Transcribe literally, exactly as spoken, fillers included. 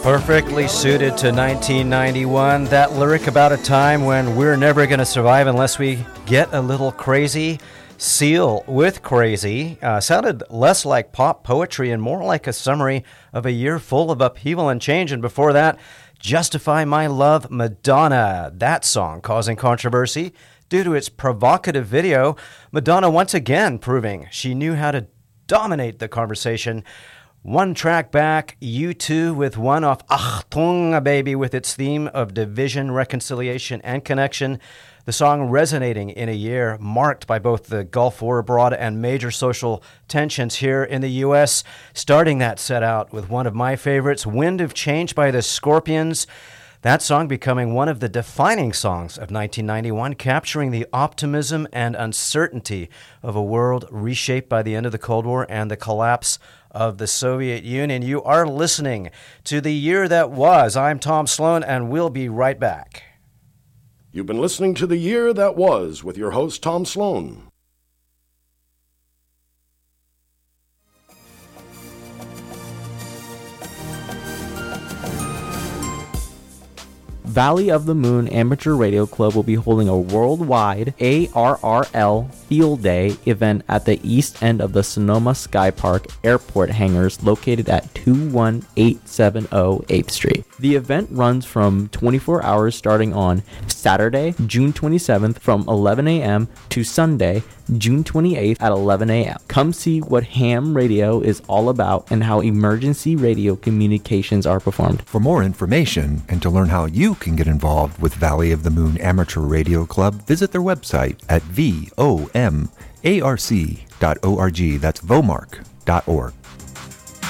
Perfectly suited to nineteen ninety-one. That lyric about a time when we're never going to survive unless we get a little crazy. Seal with Crazy uh, sounded less like pop poetry and more like a summary of a year full of upheaval and change. And before that, Justify My Love, Madonna. That song causing controversy due to its provocative video. Madonna once again proving she knew how to dominate the conversation. One track back, U two with one off Achtung Baby with its theme of division, reconciliation, and connection. The song resonating in a year marked by both the Gulf War abroad and major social tensions here in the U S. Starting that set out with one of my favorites, Wind of Change by the Scorpions. That song becoming one of the defining songs of nineteen ninety-one, capturing the optimism and uncertainty of a world reshaped by the end of the Cold War and the collapse of the Soviet Union. You are listening to The Year That Was. I'm Tom Sloan, and we'll be right back. You've been listening to The Year That Was with your host, Tom Sloan. Valley of the Moon Amateur Radio Club will be holding a worldwide A R R L Field Day event at the east end of the Sonoma Sky Park Airport hangars located at two one eight seven zero eighth Street. The event runs from twenty-four hours starting on Saturday, June twenty-seventh from eleven a.m. to Sunday, June twenty-eighth at eleven a.m. Come see what ham radio is all about and how emergency radio communications are performed. For more information and to learn how you can get involved with Valley of the Moon Amateur Radio Club, visit their website at V O M A R C dot org. That's vomark dot org.